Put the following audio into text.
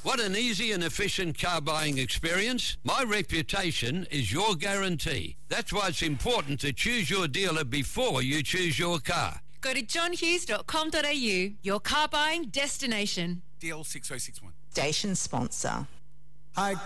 Want an easy and efficient car buying experience? My reputation is your guarantee. That's why it's important to choose your dealer before you choose your car. Go to johnhughes.com.au, your car buying destination. DL6061. Station sponsor. I